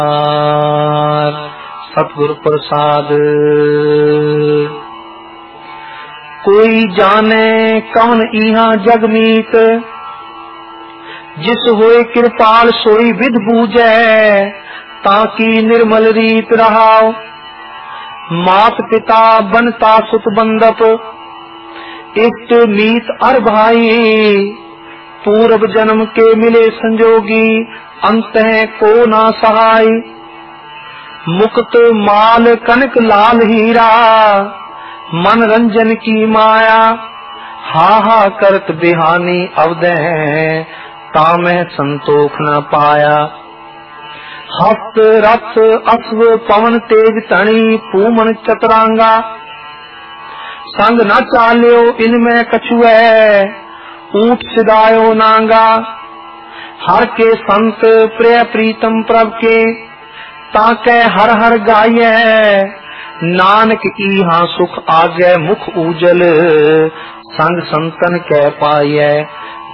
सतगुरु प्रसाद। कोई जाने कौन इहा जगमीत, जिस होए कृपाल सोई विध बूझे, ताकि निर्मल रीत रहाओ। मात पिता बनता सुत बंदप, इष्ट मीत अर भाई, पूर्व जन्म के मिले संजोगी, अंत है को ना सहाय। मुक्त माल कनक लाल हीरा, मन रंजन की माया, हा हा करत बिहानी अवदे, तामे संतोख न पाया। हस्त रथ अश्व पवन तेज तणी, पूमन चतुरांगा, संग न चाल्यो इनमें कछुए, ऊंट सिदायो नांगा। हर के संत प्रिय प्रीतम प्रभ के, ताके हर हर गाये, नानक इहा सुख आगे मुख उजल, संग संतन कह पाये।